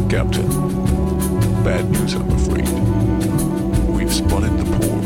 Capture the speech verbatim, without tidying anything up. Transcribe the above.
Captain, bad news, I'm afraid. We've spotted the port.